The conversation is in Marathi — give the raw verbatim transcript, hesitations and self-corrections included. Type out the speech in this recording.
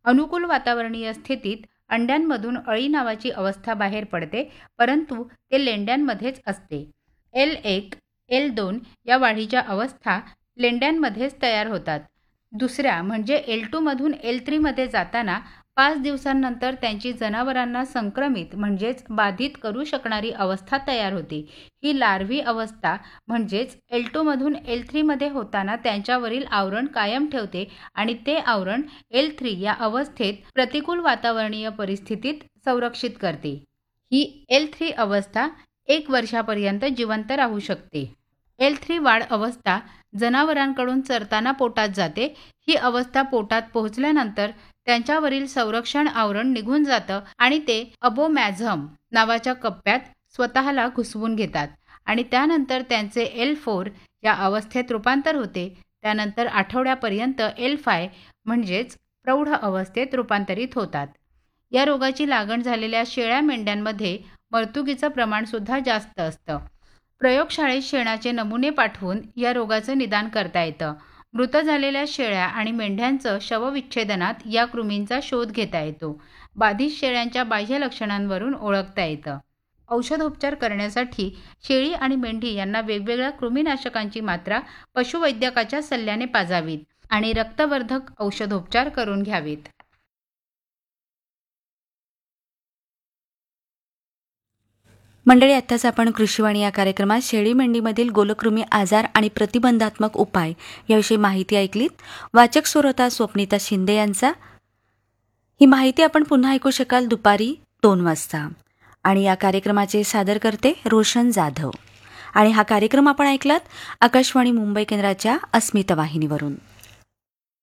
अनुकूल वातावरणीय स्थितीत अंड्यांमधून अळी नावाची अवस्था बाहेर पडते, परंतु ते लेंड्यांमध्येच असते. एल एक एल दोन या वाढीच्या अवस्था लेंड्यांमध्येच तयार होतात. दुसऱ्या म्हणजे एल टू मधून एल थ्री मध्ये जाताना पाच दिवसांनंतर त्यांची जनावरांना संक्रमित म्हणजेच बाधित करू शकणारी अवस्था तयार होते. ही लार्व्ही अवस्था म्हणजेच एल टू मधून एल थ्री मध्ये होताना त्यांच्यावरील आवरण कायम ठेवते आणि ते आवरण एल थ्री या अवस्थेत प्रतिकूल वातावरणीय परिस्थितीत संरक्षित करते. ही एल थ्री अवस्था एक वर्षापर्यंत जिवंत राहू शकते. एल थ्री वाढ अवस्था जनावरांकडून चरताना पोटात जाते. ही अवस्था पोटात पोहोचल्यानंतर त्यांच्यावरील संरक्षण आवरण निघून जातं आणि ते अबोमॅझम नावाच्या कप्प्यात स्वतःला घुसवून घेतात आणि त्यानंतर त्यांचे एल फोर या अवस्थेत रूपांतर होते. त्यानंतर आठवड्यापर्यंत एल फाय म्हणजेच प्रौढ अवस्थेत रूपांतरित होतात. या रोगाची लागण झालेल्या शेळ्या मेंढ्यांमध्ये मर्तुकीचं प्रमाणसुद्धा जास्त असतं. प्रयोगशाळेत शेणाचे नमुने पाठवून या रोगाचं निदान करता येतं. मृत झालेल्या शेळ्या आणि मेंढ्यांचं शवविच्छेदनात या कृमींचा शोध घेता येतो. बाधित शेळ्यांच्या बाह्य लक्षणांवरून ओळखता येतं. औषधोपचार करण्यासाठी शेळी आणि मेंढी यांना वेगवेगळ्या कृमीनाशकांची मात्रा पशुवैद्यकाच्या सल्ल्याने पाजावीत आणि रक्तवर्धक औषधोपचार करून घ्यावेत. मंडळी, आत्ताच आपण कृषीवाणी या कार्यक्रमात शेळी मेंढीमधील गोलकृमी आजार आणि प्रतिबंधात्मक उपाय याविषयी माहिती ऐकलीत. वाचक स्वर होता स्वप्निता शिंदे यांचा. ही माहिती आपण पुन्हा ऐकू शकाल दुपारी दोन वाजता. आणि या कार्यक्रमाचे सादर करते रोशन जाधव. आणि हा कार्यक्रम आपण ऐकलात आकाशवाणी मुंबई केंद्राच्या अस्मिता वाहिनीवरून.